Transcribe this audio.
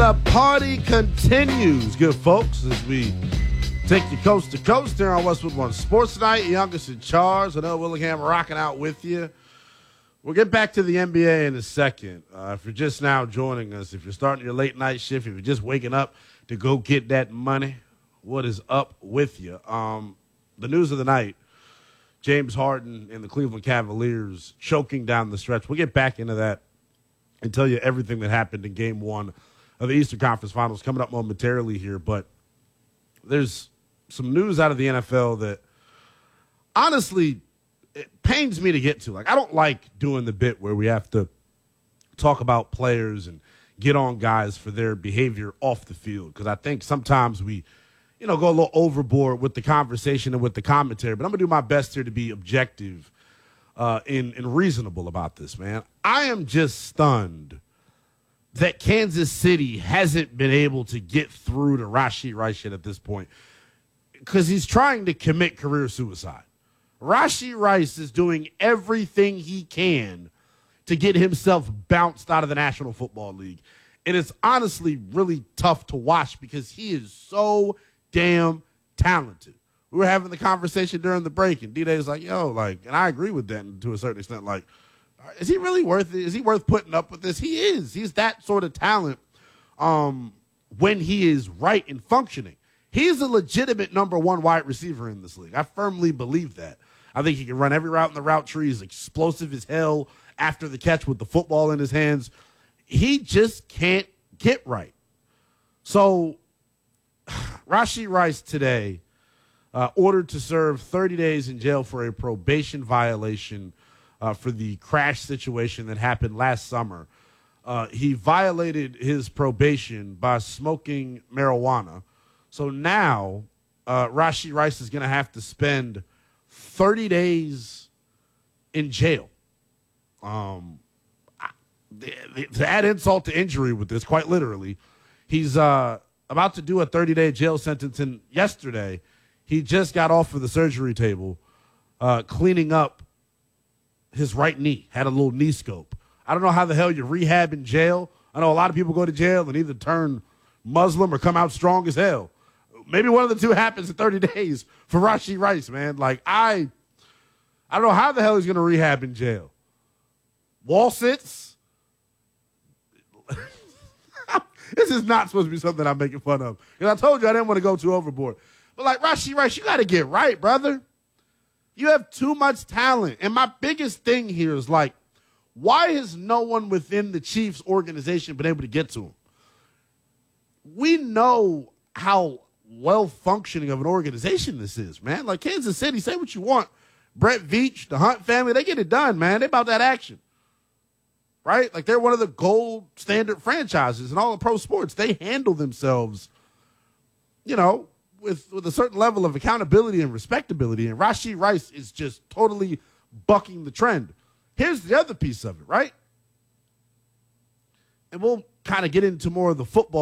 the party continues, good folks, as we take you coast to coast here on Westwood One Sports Night. Youngest in charge, I know Willingham rocking out with you. We'll get back to the NBA in a second. If you're just now joining us, if you're starting your late night shift, if you're just waking up to go get that money, what is up with you? The news of the night, James Harden and the Cleveland Cavaliers choking down the stretch. We'll get back into that and tell you everything that happened in Game 1 of the Eastern Conference Finals coming up momentarily here. But there's some news out of the NFL that, honestly, it pains me to get to. Like, I don't like doing the bit where we have to talk about players and get on guys for their behavior off the field, because I think sometimes we, go a little overboard with the conversation and with the commentary. But I'm going to do my best here to be objective and reasonable about this, man. I am just stunned that Kansas City hasn't been able to get through to Rashee Rice yet at this point, because he's trying to commit career suicide. Rashee Rice is doing everything he can to get himself bounced out of the National Football League. And it's honestly really tough to watch because he is so damn talented. We were having the conversation during the break, and D-Day's like, and I agree with that to a certain extent. Like, is he really worth it? Is he worth putting up with this? He is. He's that sort of talent when he is right and functioning. He's a legitimate number one wide receiver in this league. I firmly believe that. I think he can run every route in the route tree. He's explosive as hell after the catch with the football in his hands. He just can't get right. So Rashee Rice today ordered to serve 30 days in jail for a probation violation for the crash situation that happened last summer. He violated his probation by smoking marijuana. So now Rashee Rice is going to have to spend 30 days in jail. To add insult to injury with this, quite literally, he's about to do a 30-day jail sentence, and yesterday he just got off of the surgery table cleaning up his right knee, had a little knee scope. I don't know how the hell you rehab in jail. I know a lot of people go to jail and either turn Muslim or come out strong as hell. Maybe one of the two happens in 30 days for Rashee Rice, man. Like, I don't know how the hell he's going to rehab in jail. Wall sits? This is not supposed to be something I'm making fun of. Because I told you I didn't want to go too overboard. But, like, Rashee Rice, you got to get right, brother. You have too much talent. And my biggest thing here is, like, why has no one within the Chiefs organization been able to get to him? We know how well-functioning of an organization this is, man. Like, Kansas City, say what you want. Brett Veach, the Hunt family, they get it done, man. They about that action, right? Like, they're one of the gold standard franchises in all of pro sports. They handle themselves, with a certain level of accountability and respectability, and Rashee Rice is just totally bucking the trend. Here's the other piece of it, right? And we'll kind of get into more of the football